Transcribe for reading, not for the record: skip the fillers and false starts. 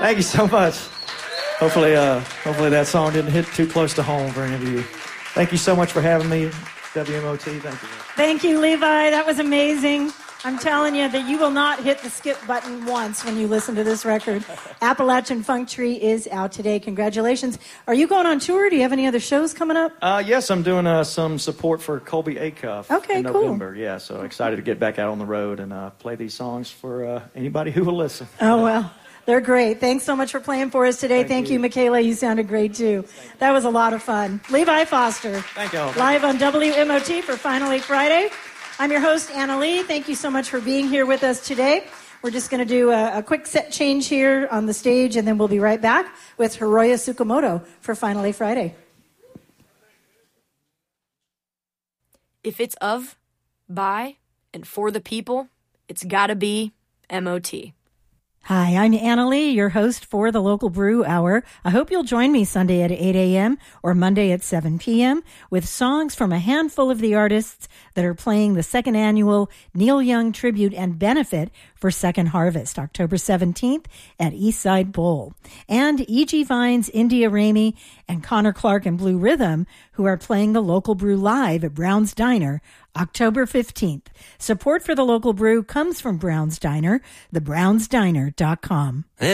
Thank you so much. Hopefully that song didn't hit too close to home for any of you. Thank you so much for having me, WMOT. Thank you. Thank you, Levi. That was amazing. I'm telling you that you will not hit the skip button once when you listen to this record. Appalachian Funk Tree is out today. Congratulations. Are you going on tour? Do you have any other shows coming up? Yes, I'm doing some support for Colby Acuff in November. Cool. Yeah, so excited to get back out on the road and play these songs for anybody who will listen. Oh, well. They're great. Thanks so much for playing for us today. Thank you, Michaela. You sounded great, too. That was a lot of fun. Levi Foster. Thank you all. Live on WMOT for Finally Friday. I'm your host, Anna Lee. Thank you so much for being here with us today. We're just going to do a quick set change here on the stage, and then we'll be right back with Hiroya Tsukamoto for Finally Friday. If it's of, by, and for the people, it's gotta be MOT. Hi, I'm Anna Lee, your host for the Local Brew Hour. I hope you'll join me Sunday at 8 a.m. or Monday at 7 p.m. with songs from a handful of the artists that are playing the second annual Neil Young Tribute and Benefit for Second Harvest, October 17th at Eastside Bowl. And E.G. Vines, India Ramey, and Connor Clark and Blue Rhythm, who are playing the Local Brew live at Brown's Diner October 15th. Support for the Local Brew comes from Brown's Diner, thebrownsdiner.com.